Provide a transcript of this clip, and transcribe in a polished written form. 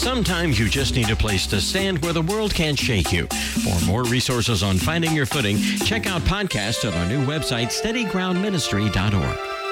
Sometimes you just need a place to stand where the world can't shake you. For more resources on finding your footing, check out podcasts at our new website, steadygroundministry.org.